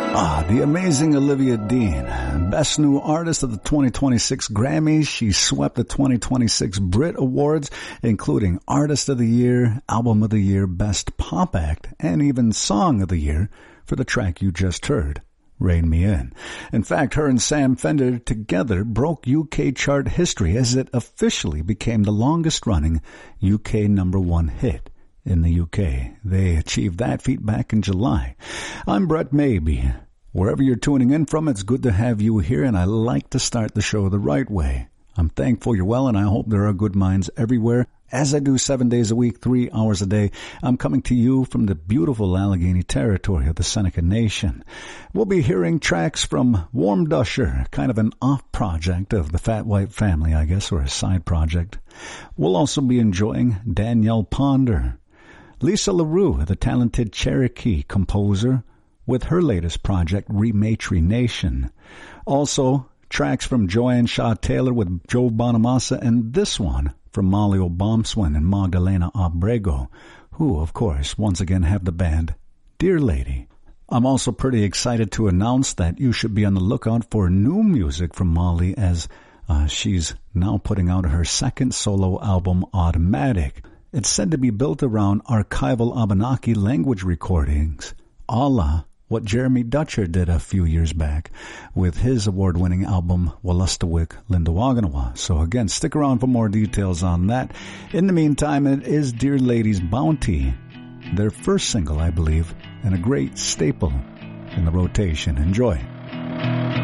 The amazing Olivia Dean, Best New Artist of the 2026 Grammys. She swept the 2026 Brit Awards, including Artist of the Year, Album of the Year, Best Pop Act, and even Song of the Year for the track you just heard, Rein Me In. In fact, her and Sam Fender together broke UK chart history as it officially became the longest-running UK #1 hit in the UK. They achieved that feat back in July. I'm Brett Maybe. Wherever you're tuning in from, it's good to have you here, and I like to start the show the right way. I'm thankful you're well, and I hope there are good minds everywhere. As I do 7 days a week, 3 hours a day, I'm coming to you from the beautiful Allegheny territory of the Seneca Nation. We'll be hearing tracks from Warm Dusher, kind of an off project of the Fat White Family, I guess, or a side project. We'll also be enjoying Danielle Ponder, Lisa LaRue, the talented Cherokee composer, with her latest project, Rematry Nation. Also, tracks from Joanne Shaw Taylor with Joe Bonamassa, and this one from Molly O'Bombswin and Magdalena Abrego, who, of course, once again have the band Dear Lady. I'm also pretty excited to announce that you should be on the lookout for new music from Molly, as she's now putting out her second solo album, Automatic. It's said to be built around archival Abenaki language recordings, a la what Jeremy Dutcher did a few years back with his award-winning album Wolastoqiyik Lindawaganawa. So again, stick around for more details on that. In the meantime, it is Dear Lady's Bounty, their first single, I believe, and a great staple in the rotation. Enjoy.